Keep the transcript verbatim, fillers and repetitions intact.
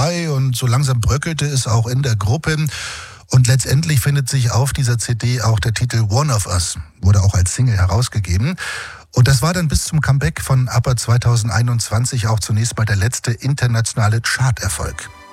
vorbei und so langsam bröckelte es auch in der Gruppe. Und letztendlich findet sich auf dieser C D auch der Titel One of Us, wurde auch als Single herausgegeben. Und das war dann bis zum Comeback von ABBA zwanzig einundzwanzig auch zunächst mal der letzte internationale Charterfolg.